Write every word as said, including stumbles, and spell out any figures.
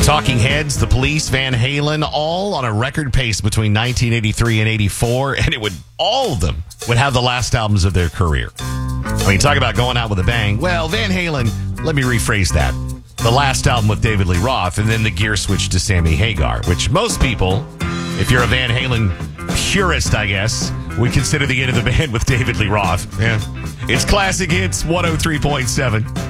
Talking Heads, The Police, Van Halen, all on a record pace between nineteen eighty-three and eighty-four, and it would all of them would have the last albums of their career. I mean, talk about going out with a bang. Well, Van Halen, let me rephrase that. The last album with David Lee Roth, and then the gear switch to Sammy Hagar, which most people, if you're a Van Halen purist, I guess, would consider the end of the band with David Lee Roth. Yeah. It's Classic Hits one oh three point seven.